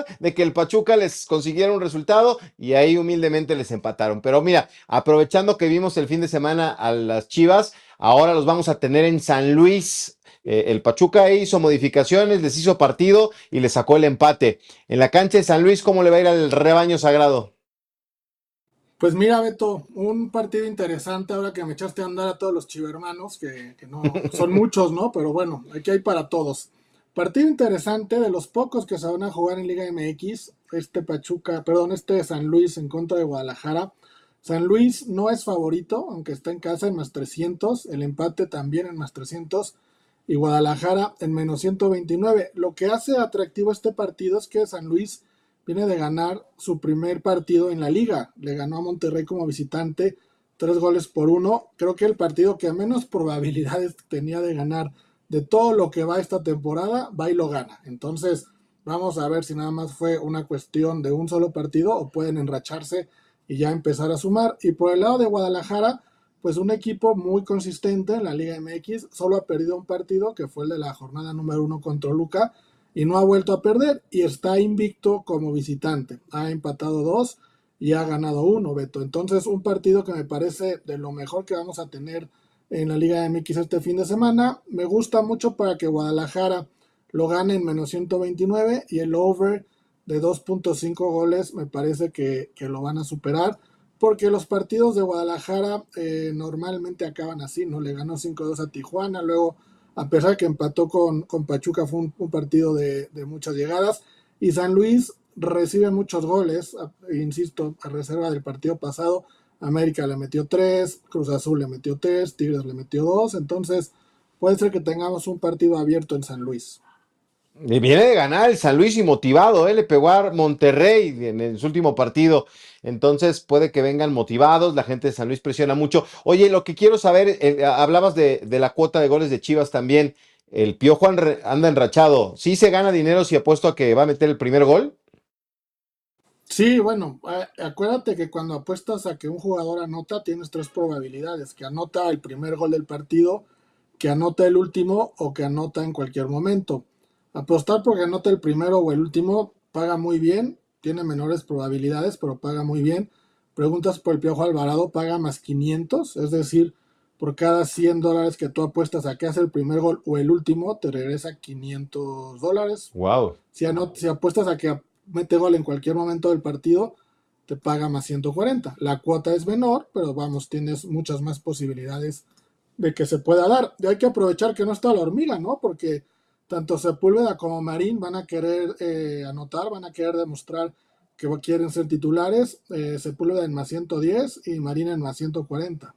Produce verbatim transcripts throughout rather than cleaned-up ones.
esperaba de que el Pachuca les consiguiera un resultado y ahí humildemente les empataron. Pero mira, aprovechando que vimos el fin de semana a las Chivas, ahora los vamos a tener en San Luis. Eh, el Pachuca hizo modificaciones, les hizo partido y les sacó el empate. En la cancha de San Luis, ¿cómo le va a ir al rebaño sagrado? Pues mira, Beto, un partido interesante ahora que me echaste a andar a todos los chivermanos, que, que no son muchos, ¿no? Pero bueno, aquí hay para todos. Partido interesante de los pocos que se van a jugar en Liga M X. Este Pachuca, perdón, este San Luis en contra de Guadalajara. San Luis no es favorito, aunque está en casa en más trescientos. El empate también en más trescientos. Y Guadalajara en menos ciento veintinueve. Lo que hace atractivo este partido es que San Luis viene de ganar su primer partido en la liga. Le ganó a Monterrey como visitante, tres goles por uno. Creo que el partido que menos probabilidades tenía de ganar de todo lo que va esta temporada, va y lo gana. Entonces, vamos a ver si nada más fue una cuestión de un solo partido o pueden enracharse y ya empezar a sumar. Y por el lado de Guadalajara, pues un equipo muy consistente en la Liga M X, solo ha perdido un partido, que fue el de la jornada número uno contra Luca, y no ha vuelto a perder y está invicto como visitante. Ha empatado dos y ha ganado uno, Beto. Entonces, un partido que me parece de lo mejor que vamos a tener en la Liga M X este fin de semana. Me gusta mucho para que Guadalajara lo gane en menos ciento veintinueve y el over de dos punto cinco goles me parece que, que, lo van a superar porque los partidos de Guadalajara eh, normalmente acaban así, ¿no? Le ganó cinco dos a Tijuana, luego a pesar que empató con, con Pachuca, fue un, un partido de, de, muchas llegadas. Y San Luis recibe muchos goles, a, insisto, a reserva del partido pasado. América le metió tres, Cruz Azul le metió tres, Tigres le metió dos. Entonces, puede ser que tengamos un partido abierto en San Luis. Y viene de ganar el San Luis y motivado, ¿eh? Le pegó a Monterrey en, en su último partido. Entonces puede que vengan motivados. La gente de San Luis presiona mucho. Oye, lo que quiero saber, eh, hablabas de, de, la cuota de goles de Chivas también. El Piojo anda enrachado. ¿Sí se gana dinero si apuesto a que va a meter el primer gol? Sí, bueno, acuérdate que cuando apuestas a que un jugador anota, tienes tres probabilidades: que anota el primer gol del partido, que anota el último o que anota en cualquier momento. Apostar porque anota el primero o el último paga muy bien, tiene menores probabilidades, pero paga muy bien. Preguntas por el Piojo Alvarado, paga más quinientos, es decir, por cada cien dólares que tú apuestas a que hace el primer gol o el último, te regresa quinientos dólares. Wow. Si, anot si apuestas a que mete gol en cualquier momento del partido, te paga más ciento cuarenta. La cuota es menor, pero vamos, tienes muchas más posibilidades de que se pueda dar. Y hay que aprovechar que no está la hormiga, ¿no? Porque tanto Sepúlveda como Marín van a querer eh, anotar, van a querer demostrar que quieren ser titulares. Eh, Sepúlveda en más ciento diez y Marín en más ciento cuarenta.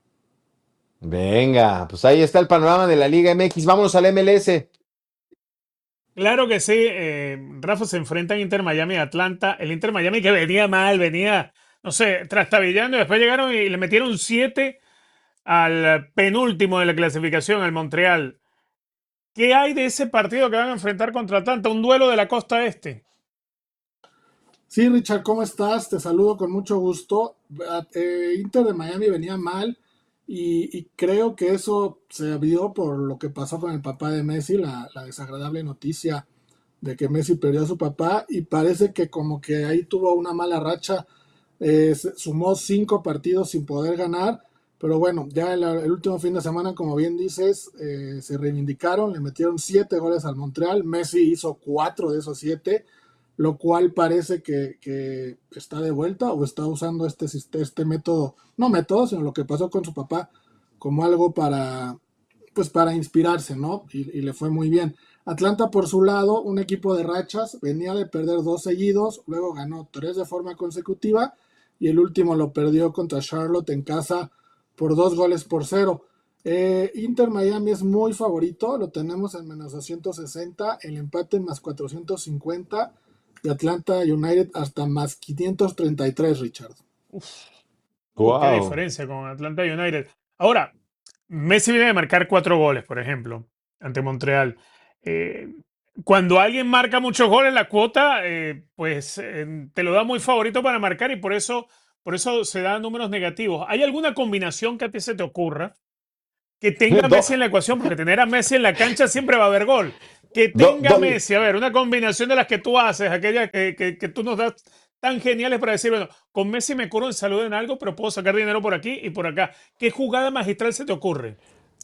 Venga, pues ahí está el panorama de la Liga M X. Vámonos al M L S. Claro que sí, eh, Rafa, se enfrentan Inter Miami y Atlanta. El Inter Miami que venía mal, venía, no sé, trastabillando y después llegaron y le metieron siete al penúltimo de la clasificación, al Montreal. ¿Qué hay de ese partido que van a enfrentar contra Atlanta? Un duelo de la costa este. Sí, Richard, ¿cómo estás? Te saludo con mucho gusto. Eh, Inter de Miami venía mal y, y, creo que eso se vio por lo que pasó con el papá de Messi, la, la desagradable noticia de que Messi perdió a su papá y parece que como que ahí tuvo una mala racha, eh, sumó cinco partidos sin poder ganar, pero bueno, ya el, el último fin de semana, como bien dices, eh, se reivindicaron, le metieron siete goles al Montreal, Messi hizo cuatro de esos siete, lo cual parece que, que está de vuelta o está usando este, este método, no método, sino lo que pasó con su papá como algo para, pues para inspirarse, ¿no? Y, y le fue muy bien. Atlanta por su lado, un equipo de rachas, venía de perder dos seguidos, luego ganó tres de forma consecutiva y el último lo perdió contra Charlotte en casa por dos goles por cero. Eh, Inter Miami es muy favorito, lo tenemos en menos doscientos sesenta, el empate en más cuatrocientos cincuenta y Atlanta United hasta más quinientos treinta y tres, Richard. Uf, uh, qué Wow. diferencia con Atlanta United. Ahora, Messi viene de marcar cuatro goles, por ejemplo, ante Montreal. Eh, cuando alguien marca muchos goles, la cuota, eh, pues eh, te lo da muy favorito para marcar y por eso, por eso se dan números negativos. ¿Hay alguna combinación que a ti se te ocurra que tenga a Do- Messi en la ecuación? Porque tener a Messi en la cancha siempre va a haber gol. que Do- tenga do- Messi, a ver, una combinación de las que tú haces, aquellas que, que- que tú nos das tan geniales para decir, bueno, con Messi me curo en salud en algo, pero puedo sacar dinero por aquí y por acá. ¿Qué jugada magistral se te ocurre?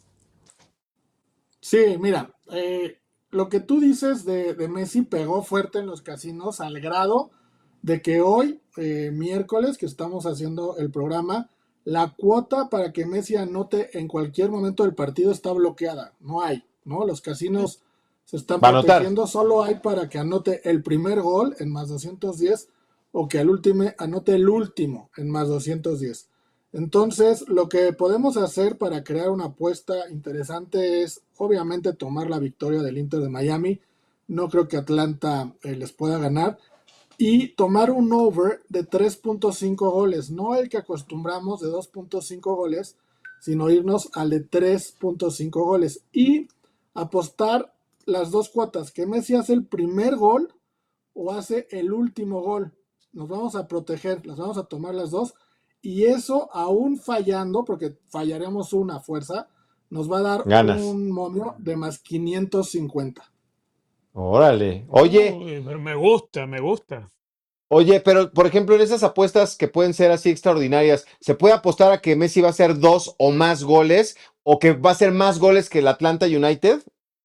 Sí, mira, eh, lo que tú dices de, de Messi pegó fuerte en los casinos al grado de que hoy, eh, miércoles, que estamos haciendo el programa, la cuota para que Messi anote en cualquier momento del partido está bloqueada. No hay, ¿no? Los casinos se están Va a anotar. protegiendo, solo hay para que anote el primer gol en más doscientos diez o que al último anote el último en más doscientos diez. Entonces, lo que podemos hacer para crear una apuesta interesante es, obviamente, tomar la victoria del Inter de Miami. No creo que Atlanta eh, les pueda ganar. Y tomar un over de tres punto cinco goles. No el que acostumbramos de dos punto cinco goles, sino irnos al de tres punto cinco goles. Y apostar las dos cuotas. Que Messi hace el primer gol o hace el último gol. Nos vamos a proteger, las vamos a tomar las dos. Y eso, aún fallando, porque fallaremos una fuerza, nos va a dar Ganas. un momio de más quinientos cincuenta. Órale. Oye, Uy, pero me gusta, me gusta. oye, pero por ejemplo, en esas apuestas que pueden ser así extraordinarias, ¿se puede apostar a que Messi va a hacer dos o más goles o que va a hacer más goles que el Atlanta United?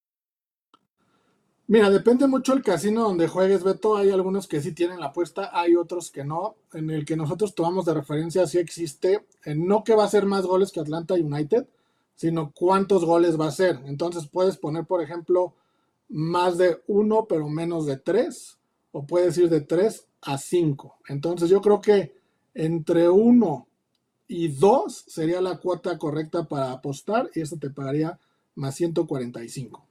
Mira, depende mucho el casino donde juegues, Beto. Hay algunos que sí tienen la apuesta, hay otros que no. En el que nosotros tomamos de referencia sí existe, eh, no que va a ser más goles que Atlanta United, sino cuántos goles va a ser. Entonces puedes poner, por ejemplo, más de uno, pero menos de tres, o puedes ir de tres a cinco. Entonces yo creo que entre uno y dos sería la cuota correcta para apostar y eso te pagaría más ciento cuarenta y cinco.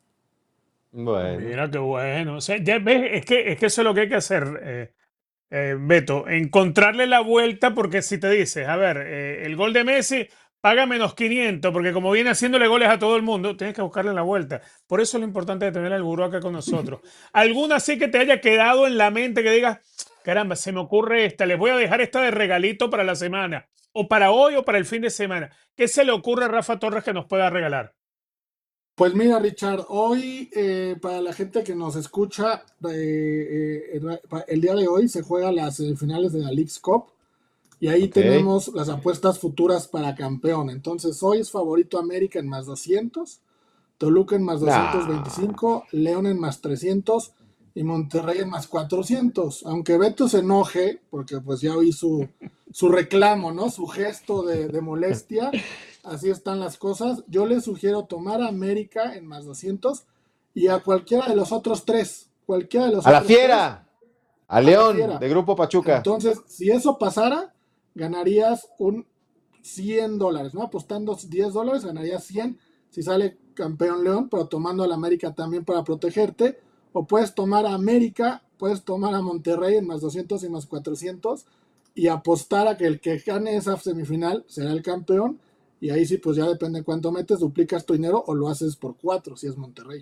Bueno. Mira qué bueno. O sea, ya ves, es que, es que eso es lo que hay que hacer, eh, eh, Beto, encontrarle la vuelta, porque si te dices, a ver, eh, el gol de Messi paga menos quinientos, porque como viene haciéndole goles a todo el mundo, tienes que buscarle la vuelta. Por eso es lo importante de tener al gurú acá con nosotros. ¿Alguna sí que te haya quedado en la mente que digas, caramba, se me ocurre esta, les voy a dejar esta de regalito para la semana, o para hoy o para el fin de semana? ¿Qué se le ocurre a Rafa Torres que nos pueda regalar? Pues mira, Richard, hoy eh, para la gente que nos escucha, eh, eh, el día de hoy se juegan las semifinales de la Leagues Cup y ahí Ok. tenemos las apuestas futuras para campeón. Entonces hoy es favorito América en más doscientos, Toluca en más doscientos Nah. veinticinco, León en más trescientos y Monterrey en más cuatrocientos. Aunque Beto se enoje, porque pues ya oí su, su reclamo, ¿no? Su gesto de, de molestia. Así están las cosas. Yo le sugiero tomar a América en más doscientos y a cualquiera de los otros tres. Cualquiera de los A la otros tres Fiera, a a la León, fiera. de Grupo Pachuca. Entonces, si eso pasara, ganarías un cien dólares, ¿no? Apostando diez dólares, ganarías cien si sale campeón León, pero tomando a la América también para protegerte. O puedes tomar a América, puedes tomar a Monterrey en más doscientos y más cuatrocientos y apostar a que el que gane esa semifinal será el campeón. Y ahí sí, pues ya depende cuánto metes, duplicas tu dinero o lo haces por cuatro si es Monterrey.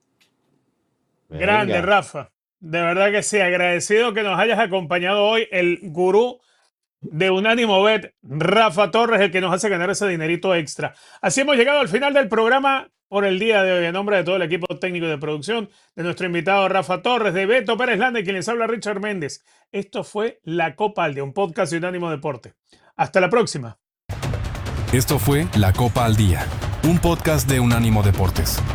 Grande, Venga. Rafa. De verdad que sí, agradecido que nos hayas acompañado hoy, el gurú de Unánimo Bet, Rafa Torres, el que nos hace ganar ese dinerito extra. Así hemos llegado al final del programa por el día de hoy. En nombre de todo el equipo técnico de producción, de nuestro invitado Rafa Torres, de Beto Pérez Landa y quien les habla Richard Méndez. Esto fue La Copa al Día, un podcast de Unánimo Deporte. Hasta la próxima. Esto fue La Copa al Día, un podcast de Unánimo Deportes.